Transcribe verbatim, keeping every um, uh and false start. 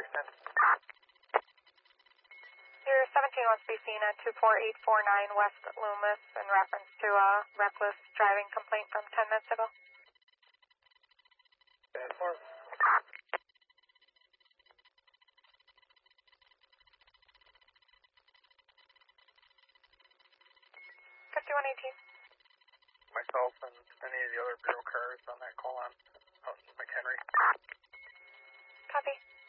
ten. Your seventeen wants to be seen at two four eight four nine West Loomis in reference to a reckless driving complaint from ten minutes ago. ten four. fifty-one eighteen. Myself and any of the other bureau cars on that call on out in McHenry. Copy.